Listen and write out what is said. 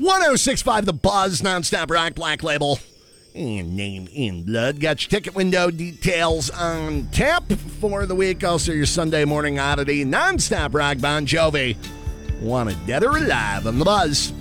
1065 The Buzz, nonstop rock, Black Label, and Name in Blood. Got your ticket window details on tap for the week. Also, your Sunday morning oddity, nonstop rock, Bon Jovi. Wanted Dead or Alive on The Buzz.